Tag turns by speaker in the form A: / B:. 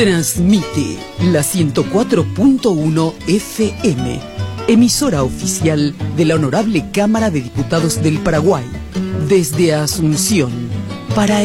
A: Transmite la 104.1 FM, emisora oficial de la Honorable Cámara de Diputados del Paraguay, desde Asunción, para